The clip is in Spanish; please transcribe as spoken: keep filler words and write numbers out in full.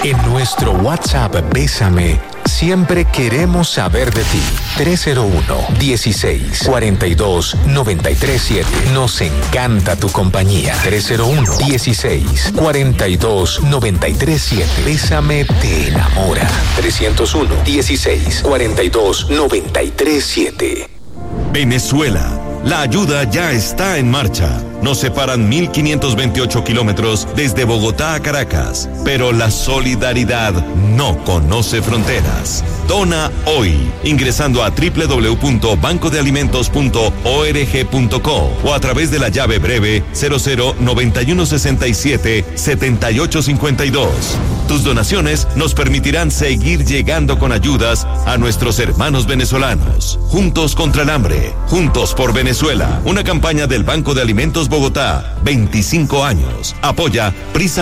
En nuestro WhatsApp Bésame, siempre queremos saber de ti. tres cero uno, dieciséis, cuarenta y dos, noventa y tres siete. Nos encanta tu compañía. tres cero uno, dieciséis, cuarenta y dos, noventa y tres siete. Bésame te enamora. trescientos uno, dieciséis, cuarenta y dos, noventa y tres siete. Venezuela. La ayuda ya está en marcha. Nos separan mil quinientos veintiocho kilómetros desde Bogotá a Caracas, pero la solidaridad no conoce fronteras. Dona hoy, ingresando a doble u doble u doble u punto banco de alimentos punto org punto co o a través de la llave breve cero cero noventa y uno sesenta y siete setenta y ocho cincuenta y dos. Tus donaciones nos permitirán seguir llegando con ayudas a nuestros hermanos venezolanos. Juntos contra el hambre, juntos por Venezuela. Una campaña del Banco de Alimentos Bogotá. veinticinco años. Apoya Prisa